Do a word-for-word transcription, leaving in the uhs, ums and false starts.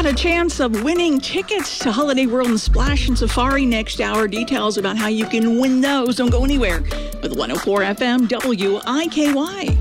got a chance of winning tickets to Holiday World and Splash and Safari next hour. Details about how you can win those. Don't go anywhere with one oh four F M W I K Y.